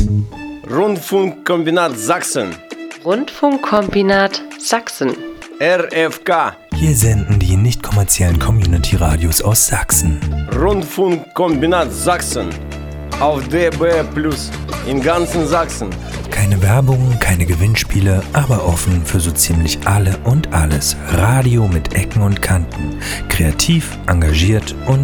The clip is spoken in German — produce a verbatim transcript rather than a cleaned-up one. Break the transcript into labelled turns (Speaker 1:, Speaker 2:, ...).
Speaker 1: Rundfunkkombinat Sachsen.
Speaker 2: Rundfunkkombinat Sachsen.
Speaker 1: R F K.
Speaker 3: Hier senden die nicht kommerziellen Community-Radios aus Sachsen.
Speaker 1: Rundfunkkombinat Sachsen. Auf D B Plus. In ganzen Sachsen.
Speaker 3: Keine Werbung, keine Gewinnspiele, aber offen für so ziemlich alle und alles. Radio mit Ecken und Kanten. Kreativ, engagiert und